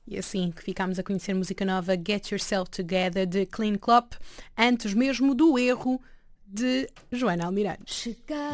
E assim que ficámos a conhecer música nova Get Yourself Together de Clean Clop, antes mesmo do erro de Joana Almirante.